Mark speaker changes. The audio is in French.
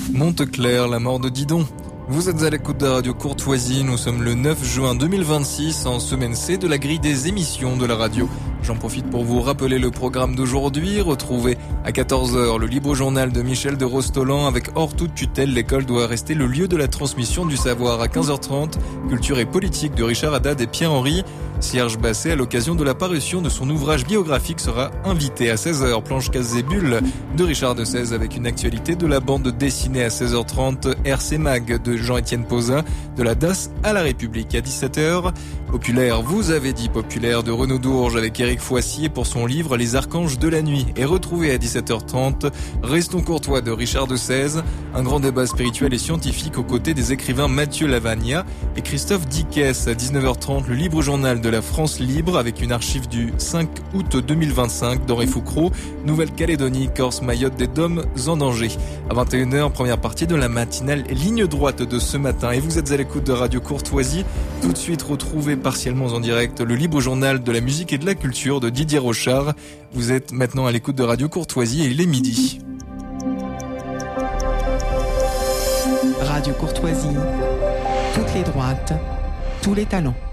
Speaker 1: Monteclair, la mort de Didon. Vous êtes à l'écoute de Radio Courtoisie, nous sommes le 9 juin 2026 en semaine C de la grille des émissions de la radio. J'en profite pour vous rappeler le programme d'aujourd'hui. Retrouvez à 14h le libre journal de Michel de Rostolan avec hors toute tutelle, l'école doit rester le lieu de la transmission du savoir. À 15h30, culture et politique de Richard Haddad et Pierre-Henry. Serge Basset, à l'occasion de la parution de son ouvrage biographique, sera invité à 16h. Planche Casse-et-Bulle de Richard de Sèze avec une actualité de la bande dessinée à 16h30. RC Mag de Jean-Étienne Posa, de la DAS à la République à 17h. Populaire, vous avez dit populaire de Renaud Dourges avec Éric Foissier pour son livre Les Archanges de la Nuit. Et retrouvé à 17h30, Restons courtois de Richard de Sèze. Un grand débat spirituel et scientifique aux côtés des écrivains Mathieu Lavagna et Christophe Dickès. À 19h30, le libre journal de la France libre avec une archive du 5 août 2025 d'Henri Foucrault, Nouvelle-Calédonie, Corse, Mayotte, des Dômes en danger. À 21h, première partie de la matinale ligne droite de ce matin. Et vous êtes à l'écoute de Radio Courtoisie. Tout de suite, retrouvez partiellement en direct le libre journal de la musique et de la culture de Didier Rochard. Vous êtes maintenant à l'écoute de Radio Courtoisie et il est midi.
Speaker 2: Radio Courtoisie, toutes les droites, tous les talents.